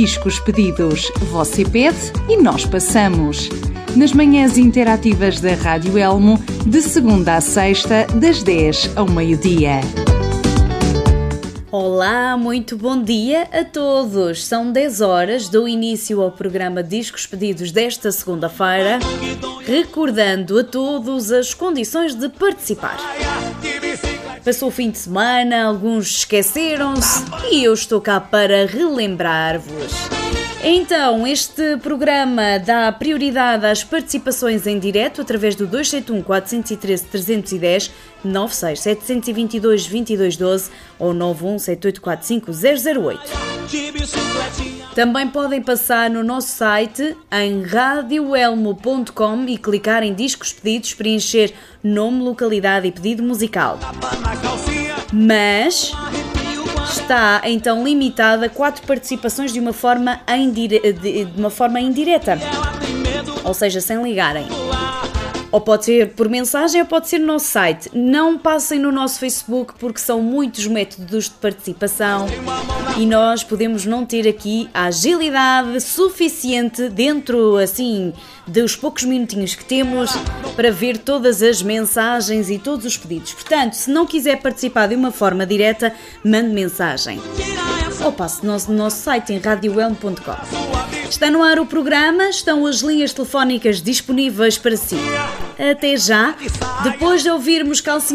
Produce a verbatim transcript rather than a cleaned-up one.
Discos Pedidos. Você pede e nós passamos. Nas manhãs interativas da Rádio Elmo, de segunda a sexta, das dez ao meio-dia. Olá, muito bom dia a todos. São dez horas, dou início ao programa Discos Pedidos desta segunda-feira, recordando a todos as condições de participar. Passou o fim de semana, alguns esqueceram-se e eu estou cá para relembrar-vos. Então, este programa dá prioridade às participações em direto através do dois sete um, quatro um três, três um zero, nove seis sete dois dois, dois dois um dois ou nove um sete oito quatro cinco zero zero oito. Também podem passar no nosso site em radio elmo ponto com e clicar em Discos Pedidos, preencher nome, localidade e pedido musical. Mas está então limitada a quatro participações de uma forma, indire... de uma forma indireta, ou seja, sem ligarem. Ou pode ser por mensagem ou pode ser no nosso site. Não passem no nosso Facebook porque são muitos métodos de participação e nós podemos não ter aqui a agilidade suficiente dentro, assim, dos poucos minutinhos que temos para ver todas as mensagens e todos os pedidos. Portanto, se não quiser participar de uma forma direta, mande mensagem. Ou passe no nosso, no nosso site em radio elmo ponto com. Está no ar o programa, estão as linhas telefónicas disponíveis para si. Até já, depois de ouvirmos calcinha.